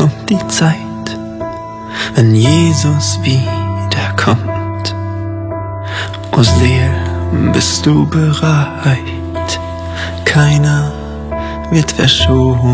kommt die Zeit, wenn Jesus wiederkommt. O Seele, bist du bereit? Keiner wird verschont.